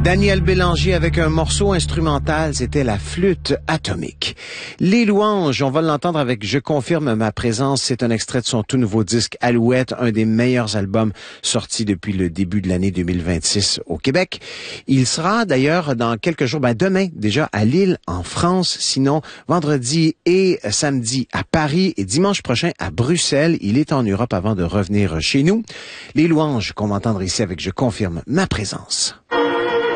Daniel Bélanger avec un morceau instrumental, c'était la flûte atomique. Les louanges, on va l'entendre avec Je confirme ma présence, c'est un extrait de son tout nouveau disque Alouette, un des meilleurs albums sortis depuis le début de l'année 2026 au Québec. Il sera d'ailleurs dans quelques jours, demain déjà à Lille en France, sinon vendredi et samedi à Paris et dimanche prochain à Bruxelles. Il est en Europe avant de revenir chez nous. Les louanges qu'on va entendre ici avec Je confirme ma présence.